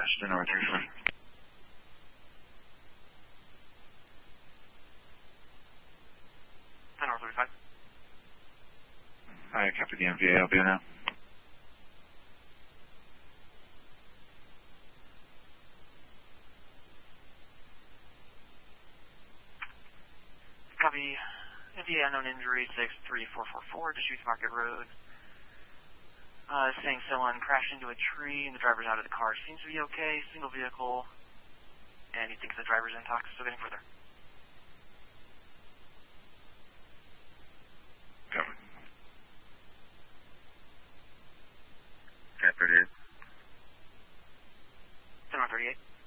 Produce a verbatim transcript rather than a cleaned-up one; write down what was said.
Western North thirty-four. ten North thirty-five. Hi, copy the M V A. I'll be now. Copy. M V A unknown injury six three four four four, Deschutes Market Road. Uh, saying someone crashed into a tree and the driver's out of the car. Seems to be okay. Single vehicle. And he thinks the driver's intox. Still getting further. Cover. ten thirty-eight. ten thirty-eight.